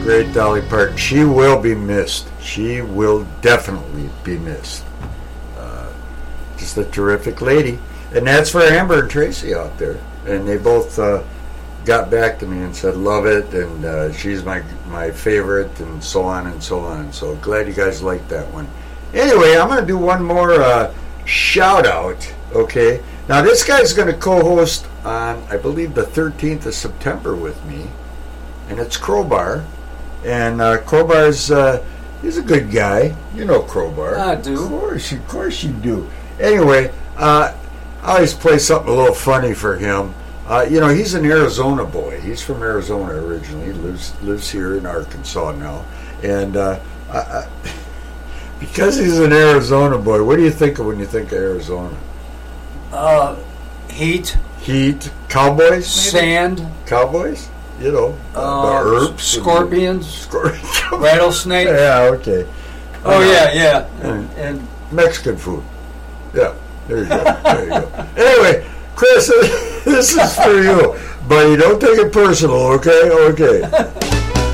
great Dolly Parton. She will be missed. She will definitely be missed. Just a terrific lady. And that's for Amber and Tracy out there. And they both got back to me and said, love it, and she's my favorite, and so on and so on. So glad you guys liked that one. Anyway, I'm going to do one more shout out, okay? Now, this guy's going to co-host on, I believe, the 13th of September with me, and it's Crowbar. And Crowbar's, he's a good guy. You know Crowbar. I do. Of course you do. Anyway, I always play something a little funny for him. He's an Arizona boy. He's from Arizona originally. He lives here in Arkansas now. And because he's an Arizona boy, what do you think of when you think of Arizona? Heat. Cowboys, maybe? Sand. Cowboys? The herbs. Scorpions. Rattlesnake. Yeah, okay. Yeah. And Mexican food. Yeah, there you go. Anyway, Chris, this is for you. Buddy, don't take it personal, okay? Okay.